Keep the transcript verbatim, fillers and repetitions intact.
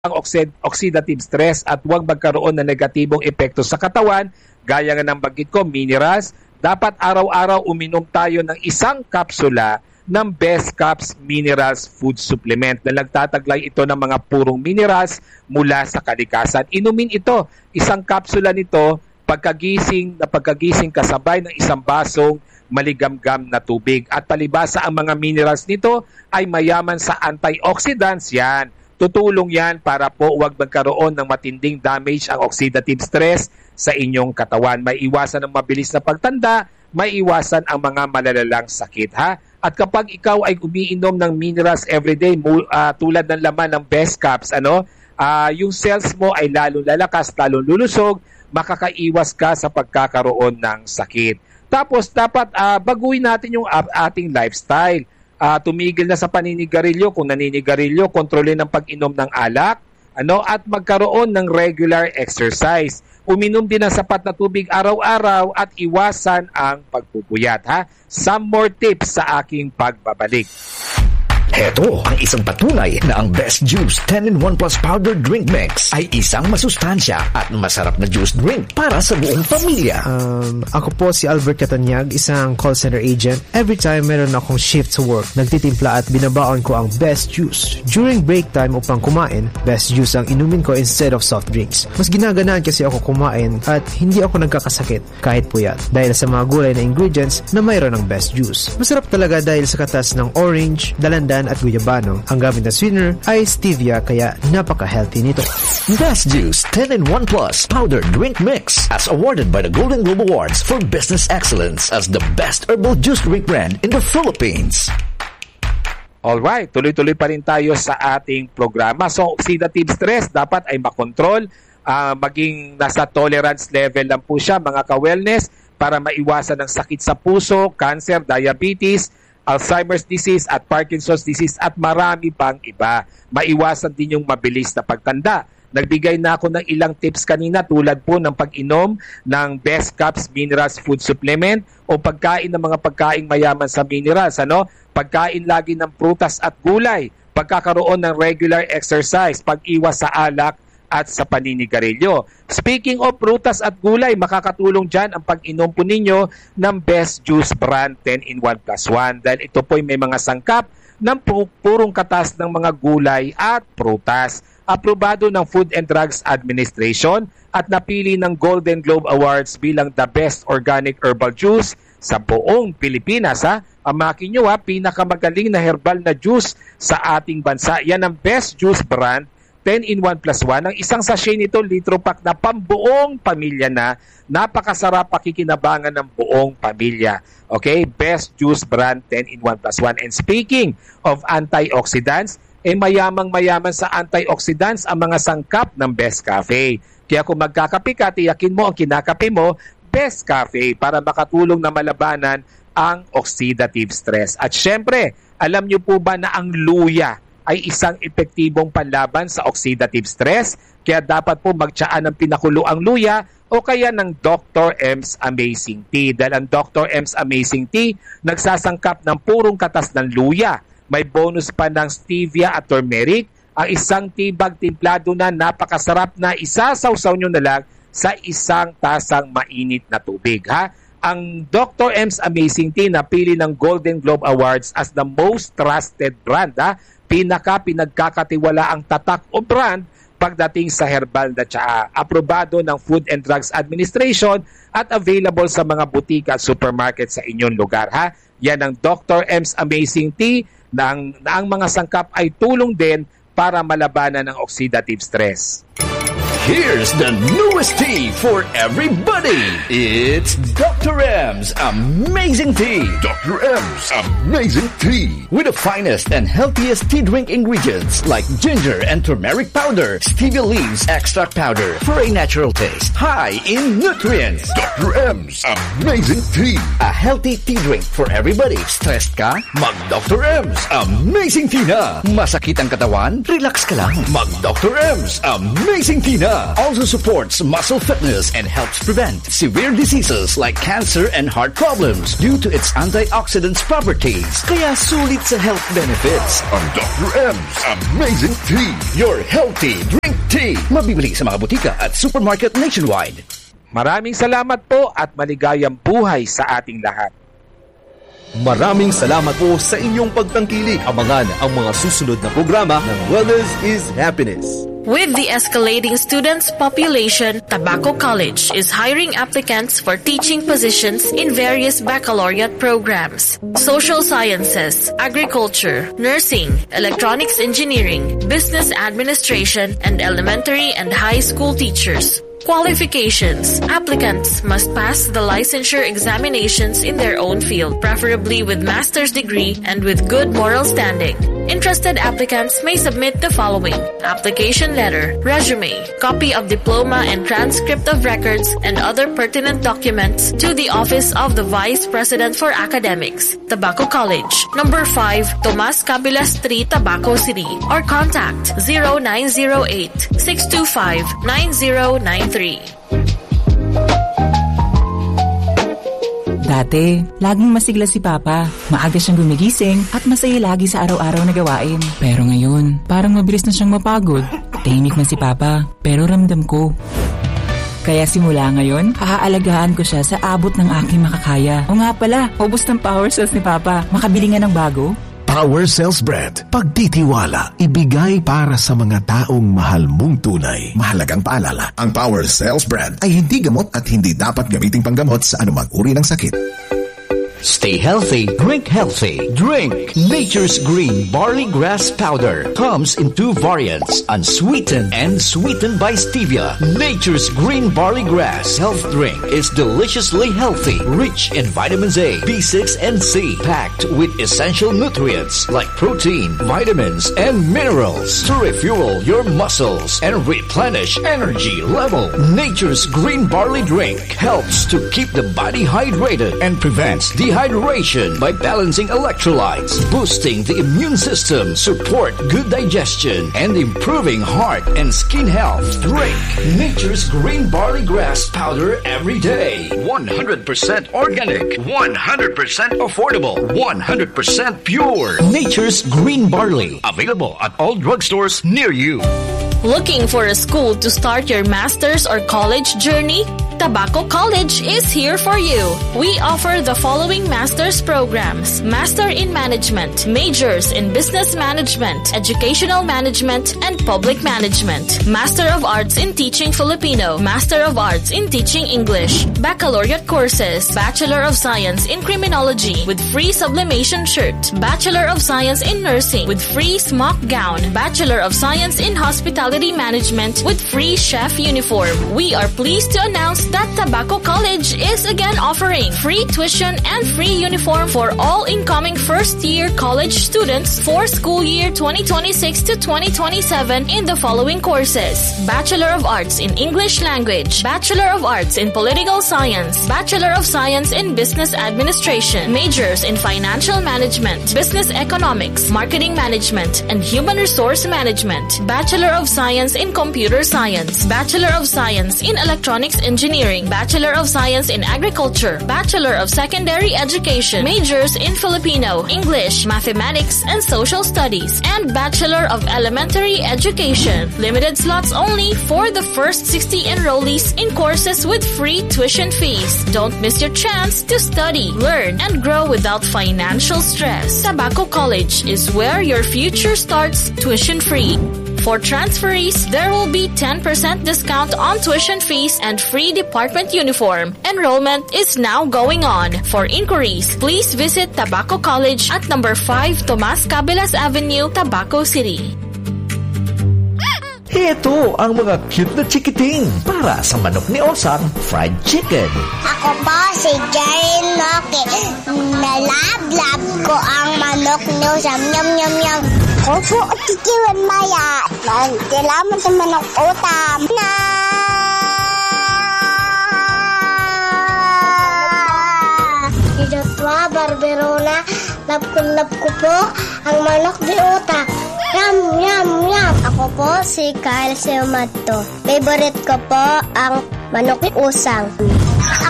ang oxid- oxidative stress at huwag magkaroon ng negatibong epekto sa katawan, gaya nga ng banggit ko, minerals, dapat araw-araw uminom tayo ng isang kapsula ng Best Caps Minerals Food Supplement na nagtataglay ito ng mga purong minerals mula sa kalikasan. Inumin ito, isang kapsula nito, pagkagising na pagkagising kasabay ng isang basong maligamgam na tubig. At palibasa ang mga minerals nito ay mayaman sa antioxidants yan. Tutulong yan para po huwag magkaroon ng matinding damage ang oxidative stress sa inyong katawan. May iwasan ang mabilis na pagtanda, may iwasan ang mga malalalang sakit, ha? At kapag ikaw ay umiinom ng minerals everyday, uh, tulad ng laman ng Best Caps, ano, uh, yung cells mo ay lalong lalakas, lalong lulusog, makakaiwas ka sa pagkakaroon ng sakit. Tapos dapat uh, baguhin natin yung uh, ating lifestyle. Uh, tumigil na sa paninigarilyo, kung naninigarilyo, kontrolin ang pag-inom ng alak, ano, at magkaroon ng regular exercise. Uminom din ng sapat na tubig araw-araw at iwasan ang pagpupuyat, ha? Some more tips sa aking pagbabalik. Heto ang isang patunay na ang Best Juice ten in one Plus Powder Drink Mix ay isang masustansya at masarap na juice drink para sa buong pamilya. Um, ako po si Albert Catanyag, isang call center agent. Every time meron akong shift sa work, nagtitimpla at binabaon ko ang Best Juice. During break time upang kumain, Best Juice ang inumin ko instead of soft drinks. Mas ginaganaan kasi ako kumain at hindi ako nagkakasakit kahit puyat dahil sa mga gulay na ingredients na mayroon ng Best Juice. Masarap talaga dahil sa katas ng orange, dalandan at guyabano. Ang gamit na sweetener ay stevia kaya napaka-healthy nito. Best Juice ten in one Plus Powder Drink Mix as awarded by the Golden Globe Awards for Business Excellence as the best herbal juice drink brand in the Philippines. Alright, tuloy-tuloy pa rin tayo sa ating programa. So, oxidative stress dapat ay makontrol, uh, maging nasa tolerance level lang po siya, mga ka-wellness, para maiwasan ng sakit sa puso, cancer, diabetes, Alzheimer's disease at Parkinson's disease at marami pang iba. Maiwasan din yung mabilis na pagtanda. Nagbigay na ako ng ilang tips kanina tulad po ng pag-inom ng Best Caps Minerals Food Supplement o pagkain ng mga pagkaing mayaman sa minerals. Ano? Pagkain lagi ng prutas at gulay, pagkakaroon ng regular exercise, pag-iwas sa alak at sa paninigarilyo. Speaking of prutas at gulay, makakatulong dyan ang pag-inom po ninyo ng Best Juice Brand ten in one plus one dahil ito po ay may mga sangkap ng pu- purong katas ng mga gulay at prutas. Aprobado ng Food and Drugs Administration at napili ng Golden Globe Awards bilang the best organic herbal juice sa buong Pilipinas, ha? Amakin nyo, ha, pinakamagaling na herbal na juice sa ating bansa. Yan ang Best Juice Brand ten in one plus one. Ang isang sachet nito, litro pack na pambuong pamilya na. Napakasarap pakikinabangan ng buong pamilya. Okay? Best Juice Brand ten in one plus one. And speaking of antioxidants, eh mayamang mayaman sa antioxidants ang mga sangkap ng Best Cafe. Kaya kung magkakape ka, tiyakin mo ang kinakape mo, Best Cafe, para makatulong na malabanan ang oxidative stress. At syempre, alam nyo po ba na ang luya ay isang epektibong panlaban sa oxidative stress, kaya dapat po magtsaan ng pinakulo ang luya o kaya ng Doctor M's Amazing Tea. Dahil ang Doctor M's Amazing Tea nagsasangkap ng purong katas ng luya. May bonus pa ng stevia at turmeric. Ang isang tibag timplado na napakasarap na isasawsaw nyo na lang sa isang tasang mainit na tubig, ha? Ang Doctor M's Amazing Tea napili ng Golden Globe Awards as the most trusted brand, ha? Pinaka pinagkakatiwala ang tatak o brand pagdating sa herbal na tsaa. Aprobado ng Food and Drugs Administration at available sa mga butika at supermarket sa inyong lugar, ha? Yan ang Doctor M's Amazing Tea na ang, na ang mga sangkap ay tulong din para malabanan ang oxidative stress. Here's the newest tea for everybody. It's Doctor M's Amazing Tea. Doctor M's Amazing Tea. With the finest and healthiest tea drink ingredients like ginger and turmeric powder, stevia leaves extract powder for a natural taste, high in nutrients. Doctor M's Amazing Tea. A healthy tea drink for everybody. Stressed ka? Mag Doctor M's Amazing Tea na. Masakit ang katawan? Relax ka lang. Mag Doctor M's Amazing Tea na. Taba also supports muscle fitness and helps prevent severe diseases like cancer and heart problems due to its antioxidants properties. Kaya sulit sa health benefits. Ang Doctor M's Amazing Tea, Your healthy drink tea. Mabibili sa mga butika at supermarket nationwide. Maraming salamat po at maligayang buhay sa ating lahat. Maraming salamat po sa inyong pagtangkilik. Abangan ang mga susunod na programa ng Wellness is Happiness. With the escalating students' population, Tabaco College is hiring applicants for teaching positions in various baccalaureate programs: social sciences, agriculture, nursing, electronics engineering, business administration, and elementary and high school teachers. Qualifications. Applicants must pass the licensure examinations in their own field, preferably with master's degree and with good moral standing. Interested applicants may submit the following: application letter, resume, copy of diploma and transcript of records, and other pertinent documents to the Office of the Vice President for Academics, Tabaco College, number five, Tomas Cabila Street, Tabaco City, or contact zero nine zero eight, six two five, nine zero nine three. Dati, laging masigla si Papa. Maaga siyang gumigising at masaya lagi sa araw-araw na gawain. Pero ngayon, parang mabilis na siyang mapagod. Tahimik man si Papa, pero ramdam ko. Kaya simula ngayon, aalagaan ko siya sa abot ng aking makakaya. O nga pala, ubos ng power cells ni Papa. Makabili nga ng bago. Power Cells Brand. Pagtitiwala, ibigay para sa mga taong mahal mong tunay. Mahalagang paalala, ang Power Cells Brand ay hindi gamot at hindi dapat gamiting panggamot sa anumang uri ng sakit. Stay healthy, drink healthy. Drink Nature's Green Barley Grass Powder. Comes in two variants, unsweetened and sweetened by stevia. Nature's Green Barley Grass Health Drink is deliciously healthy, rich in vitamins A, B six, and C, packed with essential nutrients like protein, vitamins, and minerals to refuel your muscles and replenish energy level. Nature's Green Barley Drink helps to keep the body hydrated and prevents dehydration. Hydration by balancing electrolytes, boosting the immune system, support good digestion, and improving heart and skin health. Drink Nature's Green Barley Grass Powder every day. one hundred percent organic, one hundred percent affordable, one hundred percent pure. Nature's Green Barley. Available at all drugstores near you. Looking for a school to start your master's or college journey? Tabaco College is here for you. We offer the following master's programs: Master in Management, majors in Business Management, Educational Management, and Public Management, Master of Arts in Teaching Filipino, Master of Arts in Teaching English, Baccalaureate courses, Bachelor of Science in Criminology with free sublimation shirt, Bachelor of Science in Nursing with free smock gown, Bachelor of Science in Hospitality Management with free chef uniform. We are pleased to announce that Tabaco College is again offering free tuition and free uniform for all incoming first-year college students for school year twenty twenty-six to twenty twenty-seven in the following courses: Bachelor of Arts in English Language, Bachelor of Arts in Political Science, Bachelor of Science in Business Administration, majors in Financial Management, Business Economics, Marketing Management, and Human Resource Management, Bachelor of Science in Computer Science, Bachelor of Science in Electronics Engineering, Bachelor of Science in Agriculture, Bachelor of Secondary Education, majors in Filipino, English, Mathematics, and Social Studies, and Bachelor of Elementary Education. Limited slots only for the first sixty enrollees in courses with free tuition fees. Don't miss your chance to study, learn, and grow without financial stress. Tabaco College is where your future starts tuition-free. For transferees, there will be ten percent discount on tuition fees and free department uniform. Enrollment is now going on. For inquiries, please visit Tabaco College at number five Tomas Cabelas Avenue, Tabaco City. Ito ang mga cute na chikiting para sa manok ni Osang Fried Chicken. Ako po si Jaren Noke. Nalab-lab ko ang manok ni Osang. Nyam, nyam, nyam. Ako po Kikiwan Maya. Nagkailangan sa manok utam. Na! Si Jotwa Barberona. Lab ko, lab ko po ang manok ni utak. Yum, yum, yum. Ako po si Kyle Seomato. Favorite ko po ang manok usang.